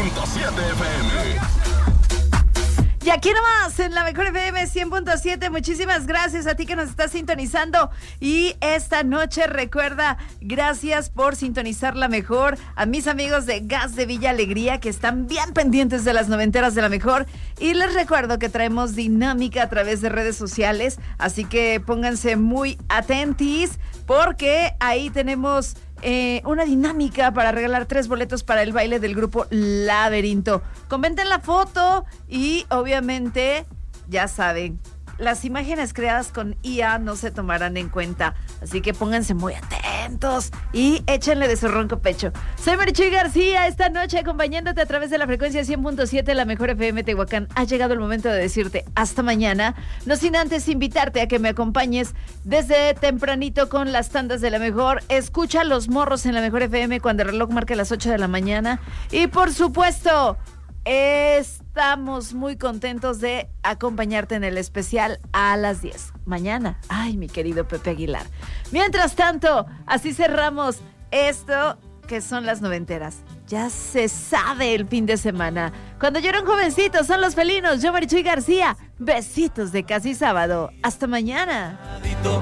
FM. Y aquí nomás, en la Mejor FM 100.7, muchísimas gracias a ti que nos estás sintonizando. Y esta noche recuerda, gracias por sintonizar la Mejor. A mis amigos de Gas de Villa Alegría, que están bien pendientes de las noventeras de la Mejor. Y les recuerdo que traemos dinámica a través de redes sociales, así que pónganse muy atentis, porque ahí tenemos una dinámica para regalar 3 boletos para el baile del grupo Laberinto. Comenten la foto y obviamente, ya saben, las imágenes creadas con IA no se tomarán en cuenta, así que pónganse muy atentos y échenle de su ronco pecho. Soy Marichuy García, esta noche acompañándote a través de la frecuencia 100.7, la Mejor FM Tehuacán. Ha llegado el momento de decirte hasta mañana, no sin antes invitarte a que me acompañes desde tempranito con las tandas de la Mejor. Escucha Los Morros en la Mejor FM cuando el reloj marque las 8 de la mañana. Y por supuesto, estamos muy contentos de acompañarte en el especial a las 10 mañana. Ay, mi querido Pepe Aguilar. Mientras tanto, así cerramos esto que son las noventeras. Ya se sabe el fin de semana. Cuando yo era un jovencito, son los felinos. Yo, Marichuy García. Besitos de casi sábado. Hasta mañana.